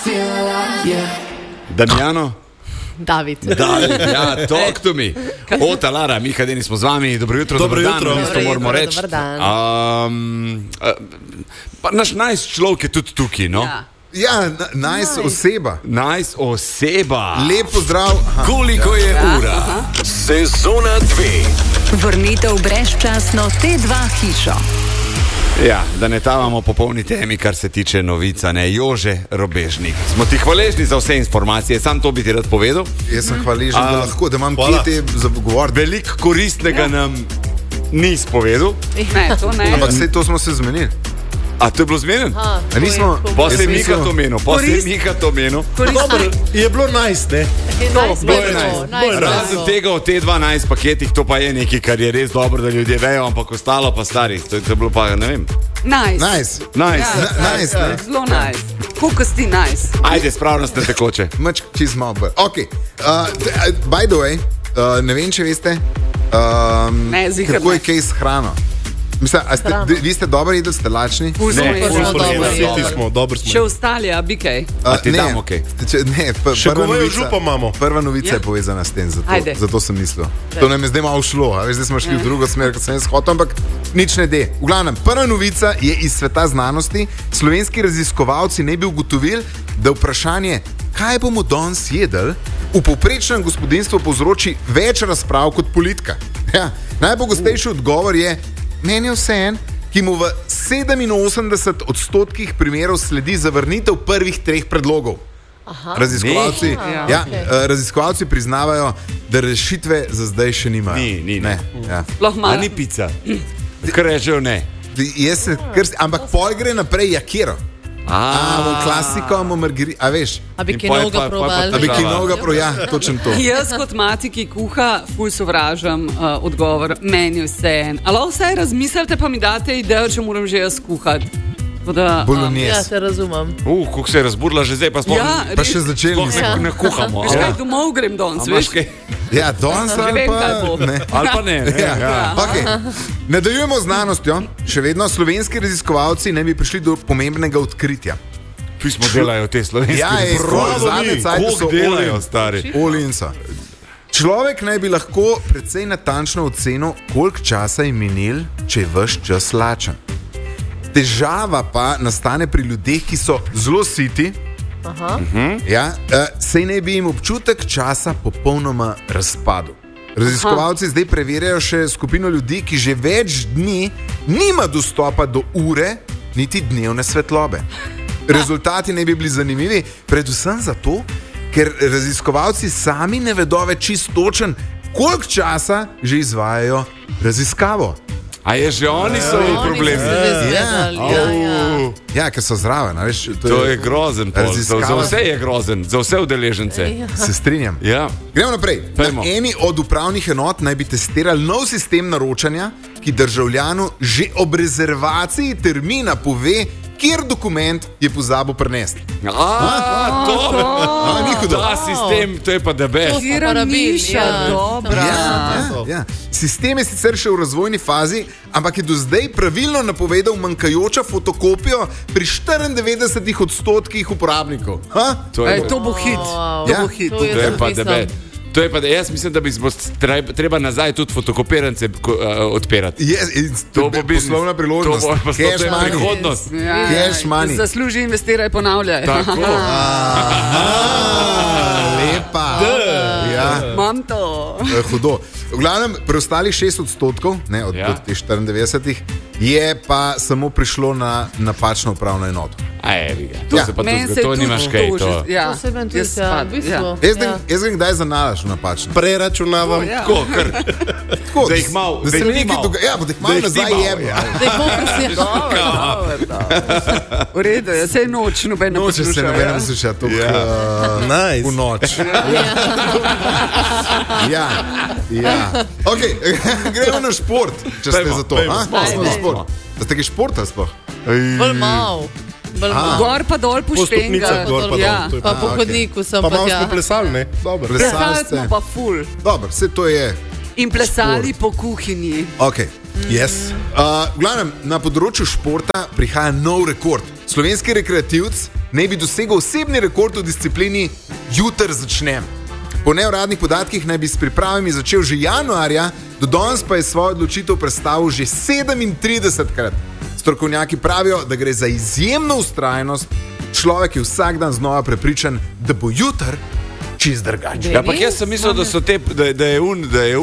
Damjano? David, ja, talk to me. Ota, Lara, Miha, Deni smo z vami. Dobro jutro, Dobro jutro. dan, isto moramo reči. Dobar dan. Pa naš človek je tudi tukaj, no? Ja, nice oseba. Nice oseba. Lep pozdrav. Koliko je ura? Sezona 2. Vrnitev brezčasno T2 hišo. Ja, da ne tavamo po polni temi, kar se tiče novica, ne, Jože Robežnik. Smo ti hvaležni za vse informacije, sam to bi ti rad povedal. Jaz sem hvaležen, da lahko, da imam kje te za pogovor. Veliko koristnega nam ni spovedal. Ne, to ne. Ampak vse to smo se zmenili. A to je bilo zmeden? A nismo? Pa se Jaz Miha mislim- to menil, pa se Miha to menil. Dobro, je bilo nice, ne? Razen tega v T12 paketih, to pa je nekaj, kar je res dobro, da ljudje vejo, ampak ostalo pa stari, to je bilo pa, ne vem. Nice. Nice. Nice. Nice, ne? Zelo nice. Kukasti nice. Ajde, spravno ste tekoče. Mač čez malo bolj. Ok, by the way, ne vem, če veste, Ne, ziher kako je ne. kaj s hrano. Mislim, vi ste dobro jedli, ste lačni? Ful smo Ne, jedli. ful smo dobro, Siti smo, dobro Še smo. ostali, a bi kaj? A ti Ne. damo kaj? Ne, Še govejo župo imamo. Prva novica Ja. je povezana s tem, Ajde. zato sem mislil. To nam je zdaj malo šlo, a veš, zdaj smo šli v drugo smer, kot sem jaz hotel, ampak nič ne de. V glavnem, prva novica je iz sveta znanosti. Slovenski raziskovalci ne bi ugotovili, da vprašanje, kaj bomo danes jedli, v povprečnem gospodinjstvu povzroči več razprav kot politika. Ja, najpogostejši odgovor je, meni je vseeno, ki mu v 87% primerov sledi zavrnitev prvih 3 predlogov. Raziskovalci, raziskovalci priznavajo, da rešitve za zdaj še nimajo. Ni. Ne, ja. Sploh A malo. ni pica? Kar rečejo ne. Ampak pol gre naprej jakero. Imamo klasiko, imamo margarito, a veš, A bi In kaj pol je novega pa probali? a bi ki novega ja, točno to. Jaz kot mati, ki kuha, ful sovražam odgovor, meni vseeno. Ali vsaj razmislite, pa mi date idejo, če moram že jaz kuhati. Tako da, Ja, Bolognese. te razumem. Kako se je razburila že zdaj, pa sploh Ja, Pa še začeli sploh nismo. ne kuhamo. Veš kaj, domov grem danes, A imaš veš? kaj? Ja, danes Že ali vem, kaj pa bo. ne. Ali pa ne. Ja. Okay. Nadaljujemo z znanostjo. Še vedno slovenski raziskovalci ne bi prišli do pomembnega odkritja. Pismo delajo te slovenske. Ja, je, zadnje cajte so Koliko delajo, stari? Olinca. Človek naj bi lahko precej natančno ocenil, koliko časa je minil, če je ves čas lačen. Težava pa nastane pri ljudeh, ki so zelo siti. Ja, sej naj bi jim občutek časa popolnoma razpadel. Raziskovalci zdaj preverjajo še skupino ljudi, ki že več dni nima dostopa do ure, niti dnevne svetlobe. Rezultati naj bi bili zanimivi, predvsem zato, ker raziskovalci sami ne vedo več čisto točen, koliko časa že izvajajo raziskavo. A je že oni so v problemi? Ja, ker so zraven, veš, To je grozen. Pol. Za Raziskava- vse je grozen, za vse udeležence. Se strinjam. Ja. Gremo naprej. Dajmo. Na eni od upravnih enot naj bi testirali nov sistem naročanja, ki državljanu že ob rezervaciji termina pove, kjer dokument je pozabil prenesti. Ni hudo. Ta sistem, to je pa debes. Tiramiša, dobra. Ja. Sistem je sicer še v razvojni fazi, ampak je do zdaj pravilno napovedal manjkajočo fotokopijo pri 94% uporabnikov. To je To bo hit. Ja, To bo hit. To je pa debes. To je pa, jaz mislim, da bi treba nazaj tudi fotokopirance odpirati. To bo bo poslovna priložnost. To bo Cash money. prihodnost. Cash money. Zasluži, investiraj, ponavljaj. Tako. Lepa. Ja. Imam to. Hudo. V glavnem, preostalih 6% ne, od teh 94 je pa samo prišlo na napačno upravno enoto. To se pa to nimaš kaj. Ja. Poseben tudi, ja, v bistvu. Jaz grem kdaj zanalaš v napačno. Preračunavam. Tako, kar. Tako, Da jih malo, da da se jih mi ni nekaj malo. dogaja, da jih malo Da jih ni nazaj malo, jemo. ja. Da jih poprosiš. V redu, sej noč, nobeno Noče se posluša. nobeno sluša to Nice. v noč. Ja. Ok, gremo na šport, če ste za to. Smo na šport. Da ste kaj športa sploh? Bolj mal. Gor pa dol Po stopnicah, poštenga. gor pa Ja. dol. To je Pa po hodniku sem Pa pa malo tja. smo plesali, ne? Dobro. Plesali smo pa ful. Dobro, vse to je. In plesali po kuhinji. Ok. Yes. V glavnem, na področju športa prihaja nov rekord. Slovenski rekreativc naj bi dosegel osebni rekord v disciplini Jutr začnem. Po neuradnih podatkih naj bi s pripravami začel že januarja, do danes pa je svojo odločitev predstavil že 37-krat. Strokovnjaki pravijo, da gre za izjemno vztrajnost. Človek je vsak dan znova prepričan, da bo jutr čist drugačen. Ja, ampak jaz sem mislil, da so te, da je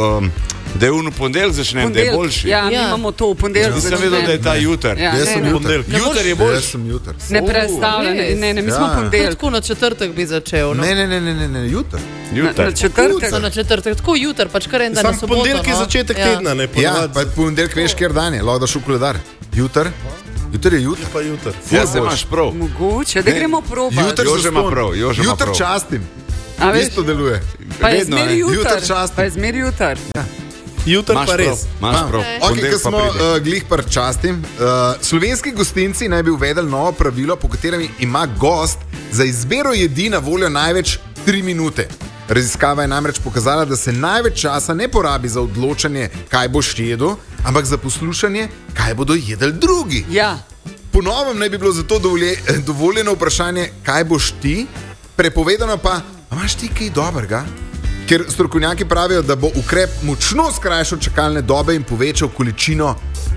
v ponedeljek začnem, da je boljši. Ja, mi imamo to v ponedeljek. Nisem vedel, da je ta jutr. Ja, Jaz sem ponedeljek. Jutr je boljši. Jaz sem jutr. Ne predstavljam, ne, mi smo Ja. ponedeljek. Tako na četrtek bi začel. No. Ne, jutr. Na četrtek. So na četrtek, tako jutr, pač kar en dan na Sam soboto. ponedeljek je no. začetek Ja. tedna, ne Ja, ponavadi. pa ponedeljek veš, kjer dan je, lahko daš v koledar. Jutr je jutr. Pa jutr. Ja, se imaš prav. Mogoče, da gremo probat. Jutr Jože ima zastonj. prav, Jože ima Jutr prav. častim. A veš, Isto deluje. pa je vedno, zmeri ne. jutr. Jutr častim. Pa je zmeri jutr. Jutr Imaš pa prav, res. imaš prav. Ok, Ponedeljek ko pa smo pride. glih par častim. Slovenski gostinci naj bi uvedli novo pravilo, po katerem ima gost za izbiro jedi na voljo največ 3 minute. Raziskava je namreč pokazala, da se največ časa ne porabi za odločanje, kaj boš jedel, ampak za poslušanje, kaj bodo jedli drugi. Ja. Po novem naj bi bilo zato dovoljeno vprašanje, kaj boš ti, prepovedano pa, a imaš ti kaj dobrega? Ker strokovnjaki pravijo, da bo ukrep močno skrajšal čakalne dobe in povečal količino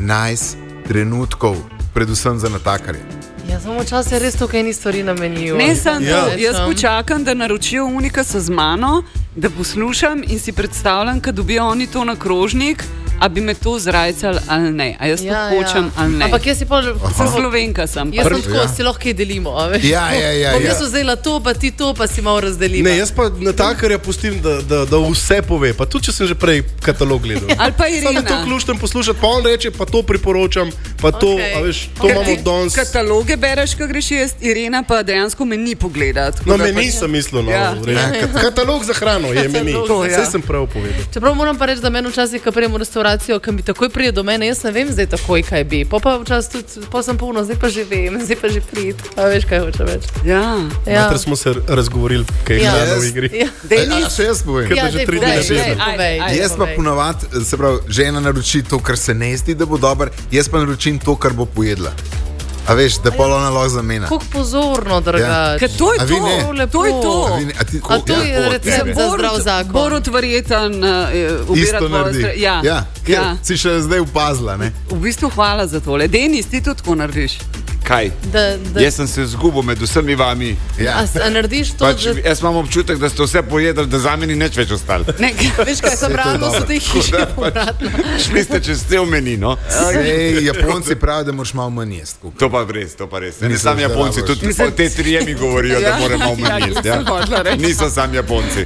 trenutkov, predvsem za natakarje. Ja, samo včasih je res tukaj ni stvari na meniju. Ne samo Ja. to, jaz počakam, da naročijo unika so z mano, da poslušam in si predstavljam, kad dobijo oni to na krožnik, a bi me to zrajcali ali ne. A jaz to hočem ali ne. Ampak jaz si pa... Sem Slovenka sem. Jaz sem tako, Ja. si lahko kaj delimo, a veš? Ja. Bom jaz vzela to, pa ti to, pa si malo razdelimo. Ne, jaz pa natakarja pustim, da vse pove. Pa tudi, če sem že prej katalog gledal. Ali pa Samo Irina. to kluštem poslušati, pa on reče, pa to priporočam, pa to, Okej. a veš, to Ker imamo ti danes. Kataloge bereš, ko greš jesti, Irena pa dejansko me ni pogledati. No, meni nisem mislil, no, Ja. v redu. Katalog za hrano je meni. To, ja. Vse sem prav povedal. Čeprav moram pa reči, da meni včasih, ko prijem v restauracijo, ki mi takoj pride do mene, jaz ne vem zdaj takoj, kaj bi. Pa včasih tudi, pa sem polno, zdaj pa že vem, zdaj pa že prid. A veš, kaj hoče več. Ja. Ja. Mater smo se razgovorili, kaj je Ja. gledano v igri. Ja. Denis, Še jaz povem. da že daj, 3 povej, dni daj, ne povej. Ajde, Jaz pa ponovadi, se pravi, žena naroči to, kar se ne zdi, da bo dobro, jaz pa naročim to, kar bo pojedla. A veš, da pol ona lahko zamena. Kako pozorno, drugače. ker to je A vi to. ne? To je to. A vi ne- a ti- A to je ja, recept za zdrav zakon. Borut verjeten Isto ubirati naredi. vostre. Ja. Ja. Ja. Si še zdaj upazila, ne? V bistvu hvala za tole. Denis, ti tudi tako narediš. Kaj? Da, Jaz sem se zgubil med vsemi vami. Ja. a narediš to, Pač, da... jaz imam občutek, da ste vse pojedli, da za meni nič več ostalo. Ne, Veš kaj, so pravno so te hiše povratno. Šli ste čez cel meni, no? Ej, Japonci pravijo, da moraš malo manj jesti. To pa res, to pa res. Ne Nisem sam Japonci, zdravo. tudi Mislim- te trije mi govorijo, da moram malo manj jesti. Ja, sem hotela reči. Niso sam Japonci.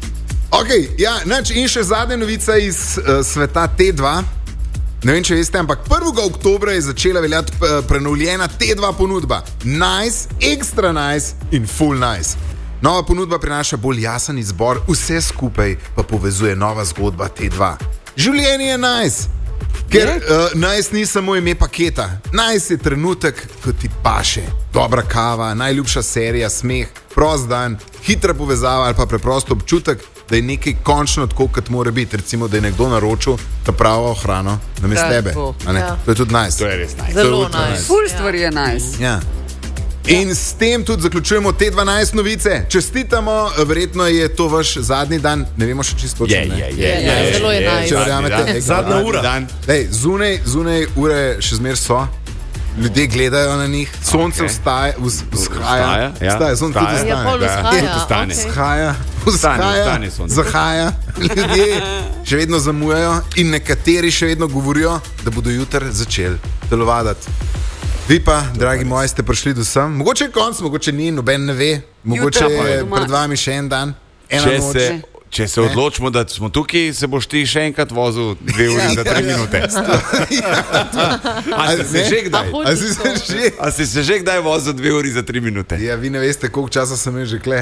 Okay, ja, in še zadnja novica iz sveta T2. Ne vem, če veste, ampak 1. oktobra je začela veljati prenovljena T2 ponudba. Nice, extra nice in full nice. Nova ponudba prinaša bolj jasen izbor, vse skupaj pa povezuje nova zgodba T2. Življenje je nice. Ker nice ni samo ime paketa. Nice je trenutek, ko ti paše. Dobra kava, najljubša serija, smeh, prost dan, hitra povezava ali pa preprosto občutek, da je nekaj končno tako, kot mora biti. Recimo, da je nekdo naročil ta pravo hrano namesto Tako. tebe. A ne? Ja. To je tudi nice. To je res nice. Zelo To je ultra nice. Ful stvari je nice. Ja. In s tem tudi zaključujemo te 12 novice. Čestitamo, verjetno je to vaš zadnji dan, ne vemo še čisto točno. ne? Zelo je nice. Če verjamete. Zadnja ura. Lej, zunaj ure še zmer so. Ljudje gledajo na njih, sonce Okej. vzhaja, ja. Vstaja, sonce tudi Vstaja. Ja, pol vstane. vzhaja. vstane. okej. Vzhaja, Vstane sonce. zahaja. Ljudje še vedno zamujajo in nekateri še vedno govorijo, da bodo jutri začeli telovaditi. Vi pa, dragi moji, ste prišli do sem. Mogoče je konc, mogoče ni, noben ne ve. Mogoče Jutri pa je je doma. pred vami še en dan, ena noč. Če se odločimo, da smo tukaj, se boš ti še enkrat vozil 2 uri za 3 minute. A si se že kdaj? A A si se že? A si se že kdaj vozil 2 uri za 3 minute? Ja, vi ne veste, koliko časa sem imel že kle.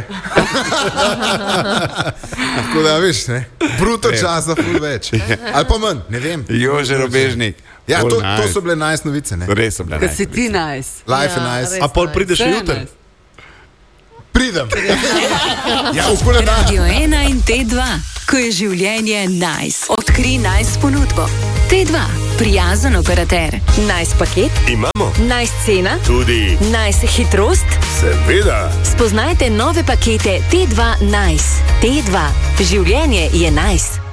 Tako da, veš, ne? Bruto časa, ful več. Ali pa manj, ne vem. Jože Robežnik. Ja, Ful to nice. so bile nice novice, ne? Res so bile Ker nice. si ti nice. Life je Ja, nice. res. A pol prideš Vse je jutri? nice. Pridem. Ja, v koledar. Radio 1 in T2, ko je življenje nice. Odkri nice ponudbo. T2. Prijazen operater. Nice paket? Imamo. Nice cena? Tudi. Nice hitrost? Seveda. Spoznajte nove pakete T2 Nice. T2. Življenje je nice.